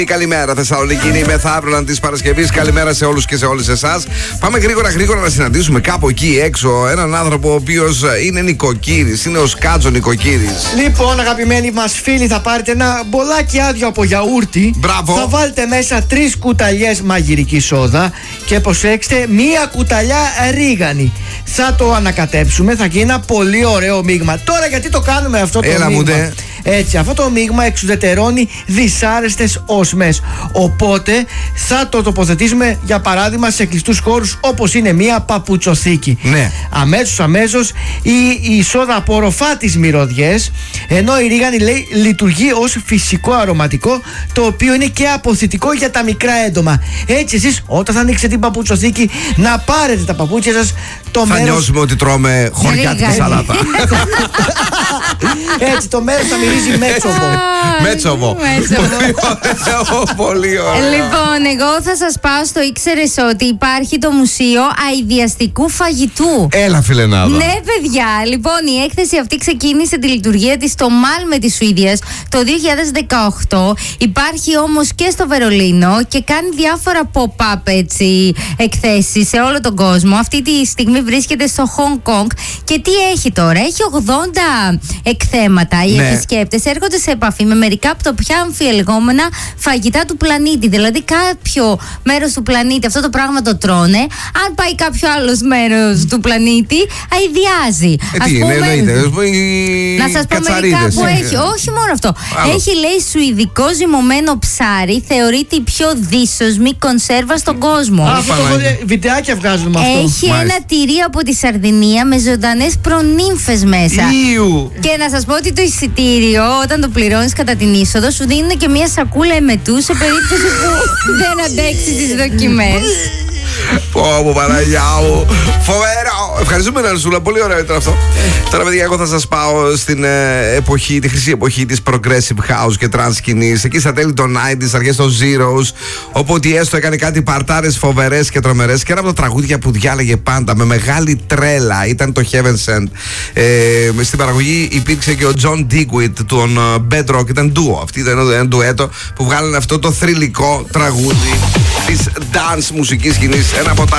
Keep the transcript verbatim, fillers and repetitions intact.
Καλημέρα Θεσσαλονίκη, είναι η μεθαύριο τη Παρασκευή. Καλημέρα σε όλους και σε όλες εσάς. Πάμε γρήγορα γρήγορα να συναντήσουμε κάπου εκεί έξω έναν άνθρωπο ο οποίος είναι νοικοκύρης, είναι ο Σκάτζο νοικοκύρης. Λοιπόν, αγαπημένοι μας φίλοι, θα πάρετε ένα μπολάκι άδειο από γιαούρτι. Μπράβο. Θα βάλετε μέσα τρεις κουταλιές μαγειρική σόδα και προσέξτε, μία κουταλιά ρίγανη. Θα το ανακατέψουμε, θα γίνει ένα πολύ ωραίο μείγμα. Τώρα, γιατί το κάνουμε αυτό το Έλα μείγμα? Μου, Έτσι, αυτό το μείγμα εξουδετερώνει δυσάρεστες όσμες. Οπότε θα το τοποθετήσουμε, για παράδειγμα, σε κλειστούς χώρους όπως είναι μία παπουτσοθήκη. Ναι. Αμέσως, αμέσως η, η σόδα απορροφά τις μυρωδιές, ενώ η ρίγανη, λέει, λειτουργεί ως φυσικό αρωματικό, το οποίο είναι και αποθητικό για τα μικρά έντομα. Έτσι, εσείς όταν θα ανοίξετε την παπουτσοθήκη, να πάρετε τα παπούτσια σας. Το θα μέρος... νιώσουμε ότι τρώμε χωριάτικη σαλάτα. Έτσι, το μέρος θα μυρίζει μέτσοβο. Μέτσοβο. Πολύ ωραία. Λοιπόν, εγώ θα σας πάω στο ήξερες ότι υπάρχει το Μουσείο Αηδιαστικού Φαγητού. Έλα, φιλενάδα. Ναι, παιδιά. Λοιπόν, η έκθεση αυτή ξεκίνησε τη λειτουργία της στο Μάλμε της Σουηδίας το δύο χιλιάδες δεκαοκτώ. Υπάρχει όμως και στο Βερολίνο και κάνει διάφορα pop-up, έτσι, εκθέσεις σε όλο τον κόσμο. Αυτή τη στιγμή βρίσκεται στο Hong Kong. Και τι έχει τώρα? Έχει ογδόντα εκθέματα. Οι ναι. επισκέπτες έρχονται σε επαφή με μερικά από τα πιο αμφιελεγόμενα φαγητά του πλανήτη. Δηλαδή, κάποιο μέρος του πλανήτη αυτό το πράγμα το τρώνε. Αν πάει κάποιο άλλο μέρος του πλανήτη, αηδιάζει. Ε, τι είναι, εννοείται. Να σας πω μερικά που έχει. Όχι μόνο αυτό. Άλλο. Έχει, λέει, σουηδικό ζυμωμένο ψάρι. Θεωρείται η πιο δύσοσμη κονσέρβα στον κόσμο. Α, αυτό το βιντεάκια βγάζουν με αυτό. Έχει Μάλιστα. ένα τυρί από τη Σαρδινία με ζωντανές προνύμφες μέσα. Ιου. Και να σας πω ότι το εισιτήριο, όταν το πληρώνεις κατά την είσοδο, σου δίνουν και μια σακούλα εμετού σε περίπτωση που δεν αντέξεις τις δοκιμές. Πω πω Παναγιά μου, φοβερό. Ευχαριστούμε Ναρσούλα, πολύ ωραίο ήταν αυτό. Τώρα παιδιά, εγώ θα σας πάω στην ε, εποχή, τη χρυσή εποχή της progressive house και trans σκηνής. Εκεί στα τέλη των ενενήντα, αρχές των zeros, όπου ότι έστω έκανε κάτι παρτάρες φοβερές και τρομερές. Και ένα από τα τραγούδια που διάλεγε πάντα με μεγάλη τρέλα ήταν το Heaven Sent. ε, Στην παραγωγή υπήρξε και ο John Digweed, τον Bedrock, ήταν duo. Αυτή ήταν ένα ντουέτο που βγάλανε αυτό το θρυλικό τραγούδι της dance μουσικής σκηνής. Ένα από τα